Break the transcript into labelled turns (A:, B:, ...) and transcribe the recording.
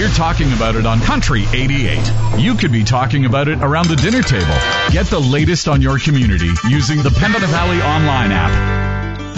A: we're talking about it on Country 88. You could be talking about it around the dinner table. Get the latest on your community using the Pembina Valley online app.